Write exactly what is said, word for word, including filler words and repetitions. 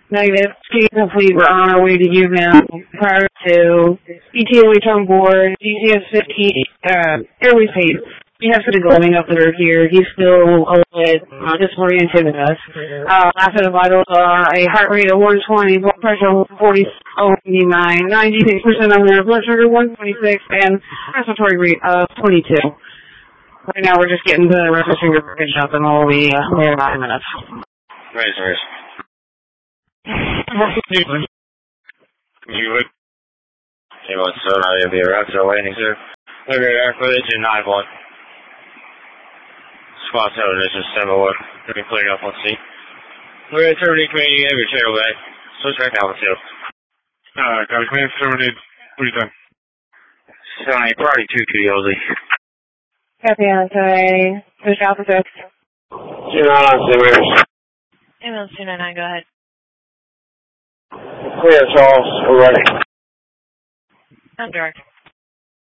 Negative. Speed complete. We're on our way to U M prior to E T O H on board. D C S fifteen, uh, airways paid. We have something going up there here. He's still a little bit uh, disoriented with us. Uh, last set of vitals, uh, a heart rate of one twenty, blood pressure forty, oh, ninety-nine, ninety-six percent under blood sugar one twenty-six, and respiratory rate of twenty-two. Right now we're just getting the rest of the fingerprint shot, and we'll be uh, there in about ten minutes. Right, sorry. You would? Hey, what's up? I'll be around, so waiting, sir. Look at air footage in nine one. Squad seven, this is seven one. Let me clear it up, let's see. We're at terminate community, have your chair away. So check out with you. Uh, got a claim for terminate. What are you done? seven eight, priority two, two, Yossi. Copy on, sorry. Push out for six. Zero nine, Simmers. Ambulance two nine nine, go ahead. Clear, Charles. We're ready. I'm direct.